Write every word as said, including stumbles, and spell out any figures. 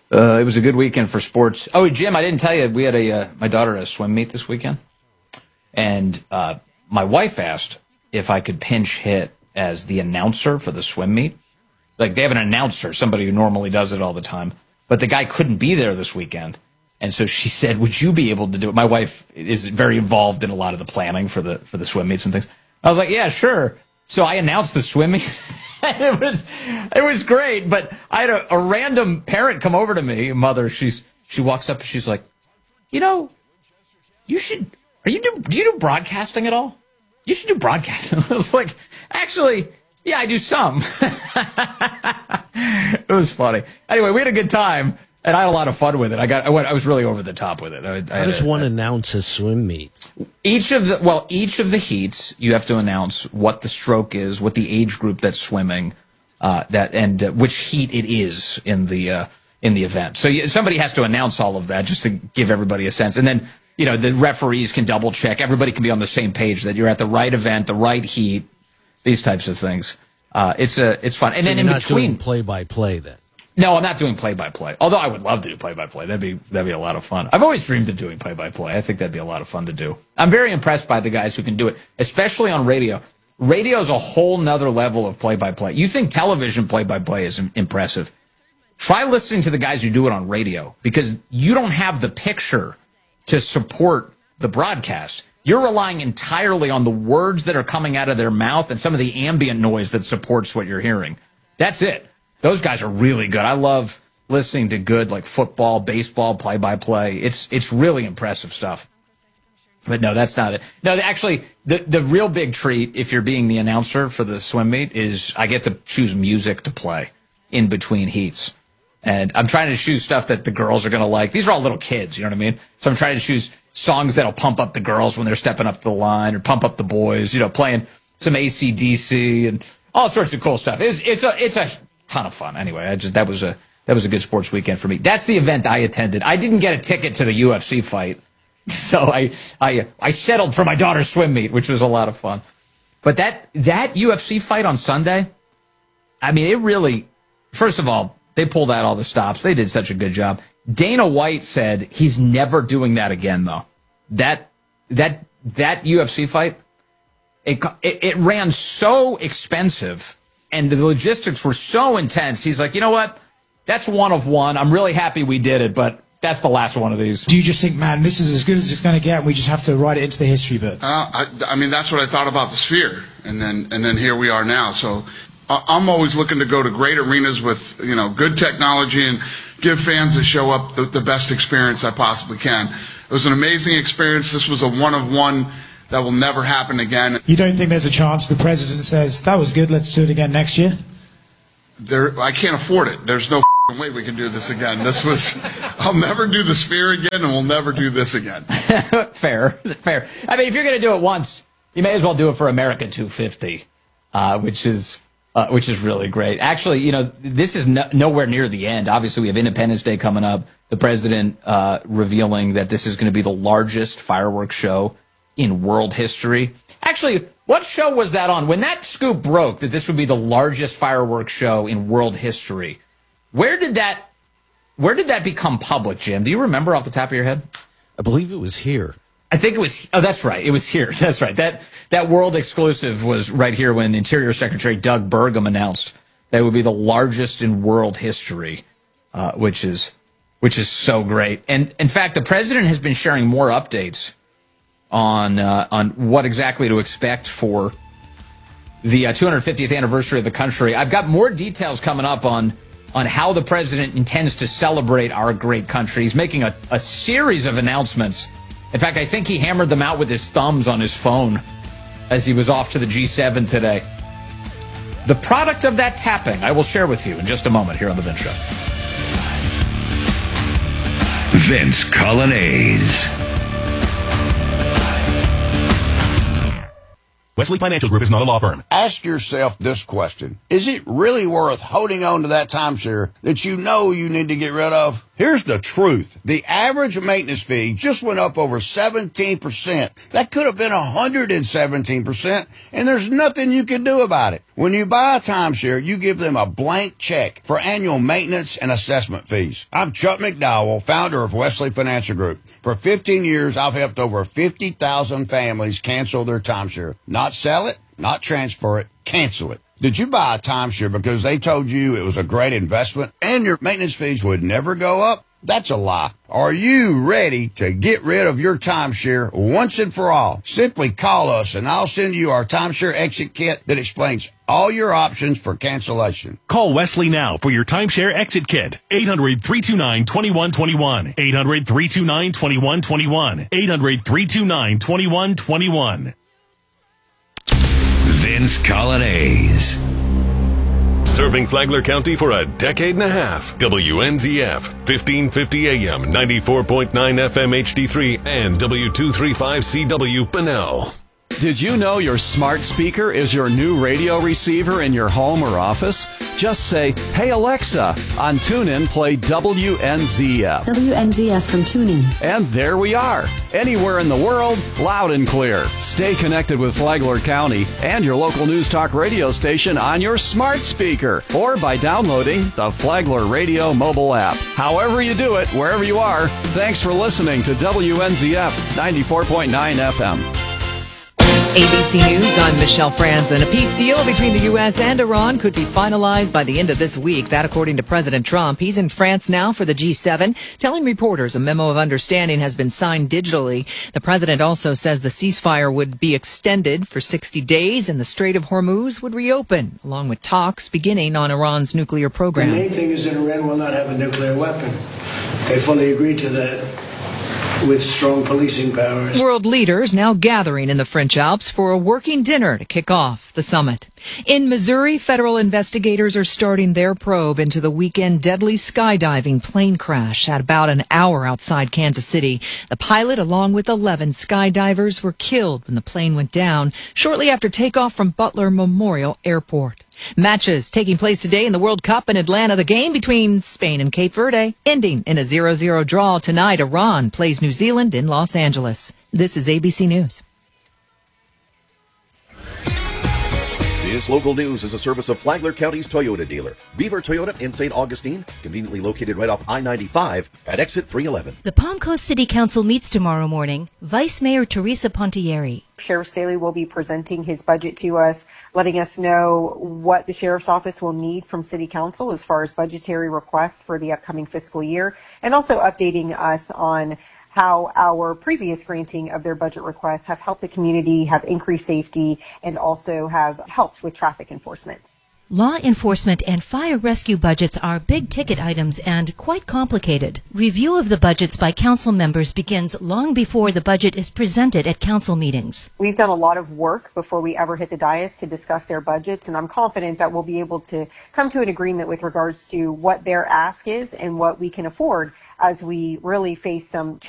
Uh, it was a good weekend for sports. Oh, Jim, I didn't tell you, we had a uh, my daughter had a swim meet this weekend. And uh, my wife asked if I could pinch hit as the announcer for the swim meet. Like, they have an announcer, somebody who normally does it all the time. But the guy couldn't be there this weekend. And so she said, would you be able to do it? My wife is very involved in a lot of the planning for the for the swim meets and things. I was like, yeah, sure. So I announced the swim meet. And it was it was great. But I had a, a random parent come over to me, a mother. She's she walks up and she's like, you know, you should are you do do you do broadcasting at all? You should do broadcasting. I was like, actually, yeah, I do some. It was funny. Anyway, we had a good time. And I had a lot of fun with it. I got, I went, I was really over the top with it. I, I How does a, one a, announce a swim meet? Each of the, well, each of the heats, you have to announce what the stroke is, what the age group that's swimming, uh, that, and uh, which heat it is in the, uh, in the event. So you, somebody has to announce all of that just to give everybody a sense. And then, you know, the referees can double check. Everybody can be on the same page that you're at the right event, the right heat, these types of things. Uh, it's a, it's fun. And so then you're in not between, doing play by play then. No, I'm not doing play-by-play. Although I would love to do play-by-play. That'd be that'd be a lot of fun. I've always dreamed of doing play-by-play. I think that'd be a lot of fun to do. I'm very impressed by the guys who can do it, especially on radio. Radio is a whole nother level of play-by-play. You think television play-by-play is impressive. Try listening to the guys who do it on radio, because you don't have the picture to support the broadcast. You're relying entirely on the words that are coming out of their mouth and some of the ambient noise that supports what you're hearing. That's it. Those guys are really good. I love listening to good, like, football, baseball, play-by-play. It's it's really impressive stuff. But no, that's not it. No, actually, the the real big treat, if you're being the announcer for the swim meet, is I get to choose music to play in between heats. And I'm trying to choose stuff that the girls are going to like. These are all little kids, you know what I mean? So I'm trying to choose songs that'll pump up the girls when they're stepping up the line, or pump up the boys, you know, playing some A C D C and all sorts of cool stuff. It's, it's a it's a... ton of fun. Anyway, I just that was a that was a good sports weekend for me. That's the event I attended. I didn't get a ticket to the U F C fight, so I I I settled for my daughter's swim meet, which was a lot of fun. But that that U F C fight on Sunday, I mean, it really. First of all, they pulled out all the stops. They did such a good job. Dana White said he's never doing that again, though. That that that U F C fight, it it, it ran so expensive. And the logistics were so intense. He's like, you know what? That's one of one. I'm really happy we did it, but that's the last one of these. Do you just think, man, this is as good as it's going to get, and we just have to write it into the history books? Uh, I, I mean, that's what I thought about the Sphere, and then and then here we are now. So uh, I'm always looking to go to great arenas with, you know, good technology and give fans that show up the, the best experience I possibly can. It was an amazing experience. This was a one of one. That will never happen again. You don't think there's a chance the president says, that was good, let's do it again next year? There, I can't afford it. There's no way we can do this again. This was, I'll never do the Sphere again, and we'll never do this again. Fair, fair. I mean, if you're going to do it once, you may as well do it for America two fifty, uh, which is uh, which is really great. Actually, you know, this is no, nowhere near the end. Obviously, we have Independence Day coming up. The president uh, revealing that this is going to be the largest fireworks show in world history. Actually, what show was that on? When that scoop broke that this would be the largest fireworks show in world history, where did that where did that become public, Jim? Do you remember off the top of your head? I believe it was here. I think it was, oh, that's right. It was here. That's right. That that world exclusive was right here when Interior Secretary Doug Burgum announced that it would be the largest in world history, uh, which is which is so great. And in fact, the president has been sharing more updates on uh, on what exactly to expect for the uh, two hundred fiftieth anniversary of the country. I've got more details coming up on on how the president intends to celebrate our great country. He's making a, a series of announcements. In fact, I think he hammered them out with his thumbs on his phone as he was off to the G seven today. The product of that tapping I will share with you in just a moment here on The Vince Show. Vince Colonnese. Wesley Financial Group is not a law firm. Ask yourself this question. Is it really worth holding on to that timeshare that you know you need to get rid of? Here's the truth. The average maintenance fee just went up over seventeen percent. That could have been one hundred seventeen percent, and there's nothing you can do about it. When you buy a timeshare, you give them a blank check for annual maintenance and assessment fees. I'm Chuck McDowell, founder of Wesley Financial Group. For fifteen years, I've helped over fifty thousand families cancel their timeshare. Not sell it, not transfer it, cancel it. Did you buy a timeshare because they told you it was a great investment and your maintenance fees would never go up? That's a lie. Are you ready to get rid of your timeshare once and for all? Simply call us and I'll send you our timeshare exit kit that explains all your options for cancellation. Call Wesley now for your timeshare exit kit. eight hundred, three two nine, two one two one. eight hundred, three two nine, two one two one. eight hundred, three two nine, two one two one. Vince Colonnese. Serving Flagler County for a decade and a half. W N Z F, fifteen fifty A M, ninety-four point nine F M H D three, and W two thirty-five C W Bunnell. Did you know your smart speaker is your new radio receiver in your home or office? Just say, "Hey Alexa," on TuneIn, play W N Z F. W N Z F from TuneIn. And there we are. Anywhere in the world, loud and clear. Stay connected with Flagler County and your local news talk radio station on your smart speaker or by downloading the Flagler Radio mobile app. However you do it, wherever you are, thanks for listening to W N Z F ninety-four point nine F M. A B C News, I'm Michelle Franzen. A peace deal between the U S and Iran could be finalized by the end of this week. That according to President Trump. He's in France now for the G seven, telling reporters a memo of understanding has been signed digitally. The president also says the ceasefire would be extended for sixty days and the Strait of Hormuz would reopen, along with talks beginning on Iran's nuclear program. The main thing is that Iran will not have a nuclear weapon. They fully agreed to that, with strong policing powers. World leaders now gathering in the French Alps for a working dinner to kick off the summit. In Missouri, federal investigators are starting their probe into the weekend deadly skydiving plane crash at about an hour outside Kansas City. The pilot, along with eleven skydivers, were killed when the plane went down shortly after takeoff from Butler Memorial Airport. Matches taking place today in the World Cup in Atlanta. The game between Spain and Cape Verde ending in a zero zero draw tonight. Iran plays New Zealand in Los Angeles. This is A B C News. This local news is a service of Flagler County's Toyota dealer, Beaver Toyota in Saint Augustine, conveniently located right off I ninety-five at exit three eleven. The Palm Coast City Council meets tomorrow morning. Vice Mayor Teresa Pontieri. Sheriff Staley will be presenting his budget to us, letting us know what the Sheriff's Office will need from City Council as far as budgetary requests for the upcoming fiscal year, and also updating us on how our previous granting of their budget requests have helped the community, have increased safety, and also have helped with traffic enforcement. Law enforcement and fire rescue budgets are big ticket items and quite complicated. Review of the budgets by council members begins long before the budget is presented at council meetings. We've done a lot of work before we ever hit the dais to discuss their budgets, and I'm confident that we'll be able to come to an agreement with regards to what their ask is and what we can afford as we really face some